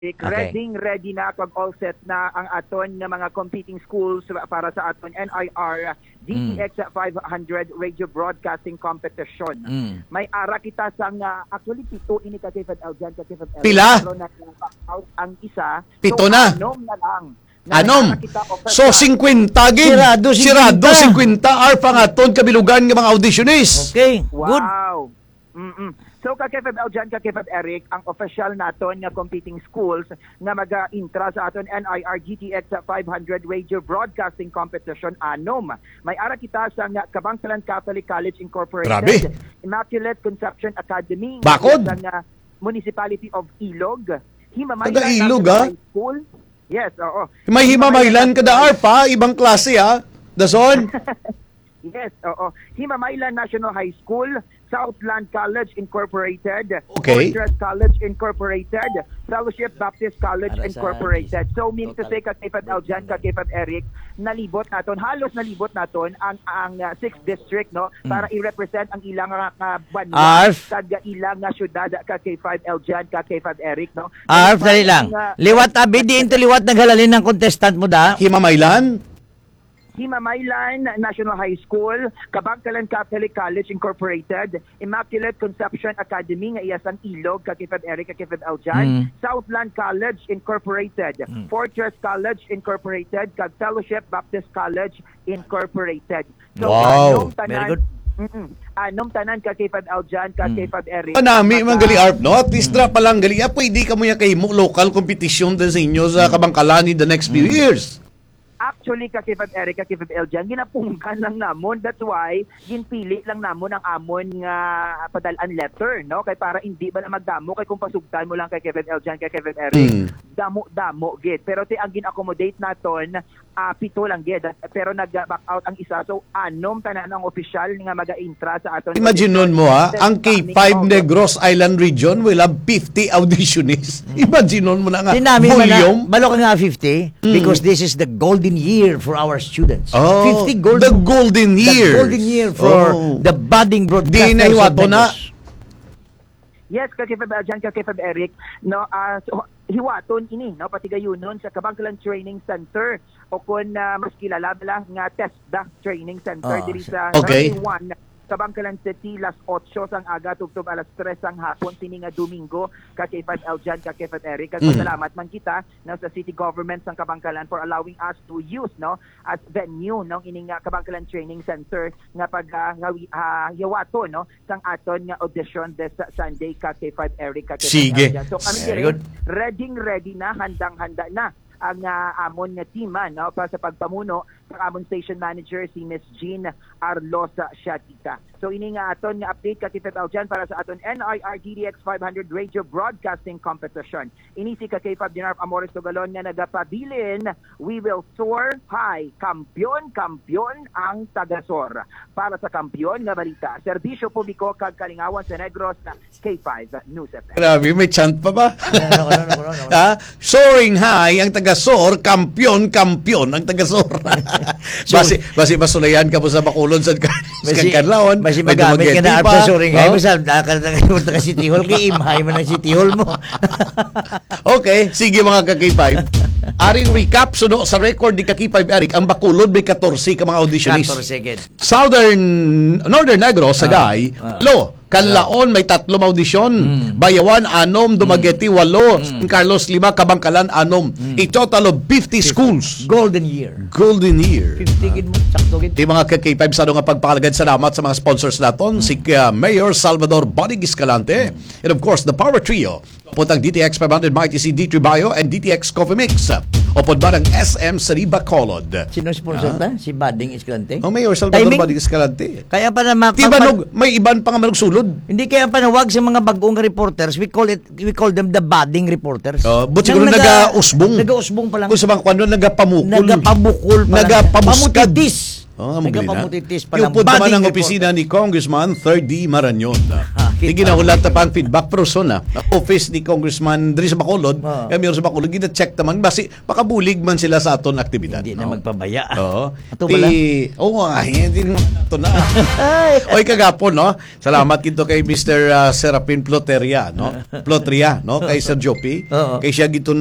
Okay. Ready na pag all set na ang aton ng mga competing schools para sa aton NIR DTX 500 Radio Broadcasting Competition. May ara kita sang actually pito ini ka Kefed Eljan ka Kefed Eljan. Pila? Pero out ang isa. Pito so, na. Anom na lang. Anom. So 50 gid. Sirado 50 are pangaton kabilugan ng mga auditionist. Okay. Good. Wow. So ka Kefed Eljan ka Kefed Eric ang official naton nga competing schools nga maga-intra sa aton NIR GTX 500 Radio Broadcasting Competition anom. May ara kita sa Kabangsalan Catholic College Incorporated, Grabe. Immaculate Conception Academy, Bakod? Sa Municipality of Ilog, Taga Ilog, High School. Yes, oo. May himamaylan kada arpa, ibang klase ha. Dason. Yes, oo. Himamaylan National High School, Southland College Incorporated, Okay. Fortress College Incorporated, Fellowship Baptist College Para sa Incorporated. So, meaning to say, Kefed Eljan, Kefed Eric, nalibot naton, halos nalibot naton ang 6th district, no, para i-represent ang ilang banwa, Arf. kada ilang syudad, Kefed Eljan, Kefed Eric, no. Arf, dali lang. Liwat abi, di into liwat naghalalin ng contestant mo da. Himamaylan. Himamaylan National High School, Kabangsalan Catholic College Incorporated, Immaculate Conception Academy nga iyasang Ilog, Kefed Eric, Kefed Eljan, Southland College Incorporated, Fortress College Incorporated, Fellowship Baptist College Incorporated. So, Wow. Very good. Anom tanan ka Kefed Eljan, Kefed Eric. Panami mga gali arp, no? At least pa lang gali. Pwede ka mo yan kay local competition din sa inyo sa Kabangkalan in the next few years. Actually, Kefed Eric, Kefed Eljan, ginapungkan lang namon. That's why, ginpili lang namon ang amon nga padalan letter, no? Kay para hindi ba na magdamo, kay kung pasugtan mo lang kay Kefed Eljan, kay Kefed Eric, damo, gid. Pero ang gin-accommodate naton, 7 lang gid. Pero nag-back out ang isa. So, anom tanan ang official nga maga-intra sa aton. Imagine nun mo ha, ang K5 Negros Island Region will have 50 auditionists. Imagine nun mo na nga, Dinami man na, volume. balo ka nga 50 because this is the golden year for our students. Oh, 50 golden, the golden year. The golden year for the budding broadcasters. Di na hiwato of na. Negros. Yes, Kefed Eljan, Kefed Eric, no, so, hiwaton ini, no, pati gayunon sa Kabangsalan Training Center o kung mas kilala lang nga TESDA Training Center diri sa Okay. 31 Kabangsalan City, las 8 sang aga, tugtog alas 3 sang hapon, sini nga Domingo, Kefed Eljan, Kefed Eric. Salamat man kita no, sa City Government sang Kabangsalan for allowing us to use no as venue no ining Kabangsalan Training Center nga pag yawato no sang aton nga audition this Sunday Kefed Eric, Kefed Sige. Eljan. So kami Very good. ready na, handang-handa na ang amon nga team no para sa pagpamuno ng amon station manager si Miss Jean Arlosa Shatika. So ini nga aton nga update Kefed Eljan para sa aton NIR DDX 500 Radio Broadcasting Competition. Ini si Kefed Dinarp Amores Tugalon nga nagapabilin, we will soar high. Kampiyon ang tagasor. Para sa kampiyon nga balita, serbisyo publiko kag kalingawan sa Negros na K5 News FM. Grabe, may chant pa ba? No. Ha? Soaring high ang tagasor, kampiyon ang tagasor. basi basulayan ka po sa Bacolod sa Kanlaon. Basi magamit ka na sa soaring high. Basta nakalimutan ka City Hall, kay imhay mo ng City Hall mo. Okay, sige mga ka-K5. Aring recap, suno sa record ni ka-K5 Eric, ang Bacolod may 14 ka mga auditionist. 14 seconds. Northern Negros, Sagay, Kanlaon may 3 audisyon. Bayawan 6, Dumaguete 8, Carlos 5, Kabangkalan 6. A total of 50 schools. Golden year. 50 gid mo, sakto gid. Di mga ka-K5 sa nga pagpalagad, salamat sa mga sponsors naton, si Mayor Salvador Bonig Escalante, and of course the Power Trio, putang DTX 500 Mighty C D3 Bio and DTX Coffee Mix. O pod ba ng SM Sari Bacolod. Sino sponsor ta? Si Bading Escalante? O Mayor Salvador Timing? Bonig Escalante. Kaya pa na May iban pa nga manugsulod. hindi kaya panawag sa mga bagong reporters, we call them the budding reporters. But siguro nag-usbong. Nag-usbong pa lang. Kung sa mga kwano, nagapamukul. Nagapabukol pa lang. Nagapamuskad. Pamutitis. Oh, Nagapamutitis pa lang. Yung naman ang Budding opisina ni Congressman 3D Marañon. Di ginahulat pa ang feedback person office ni Congressman Dries Bacolod, kami sa Bacolod, gina-check naman basi makabulig man sila sa aton aktibidad. Hindi na magpabaya. Oo. Ato bala? Oo nga, hindi naman ito na. Oy, kagapon, no? Salamat kito kay Mr. Serapin Ploteria, no? Plotria, no? Kay Sir Jopi. Oo. Kay siya gito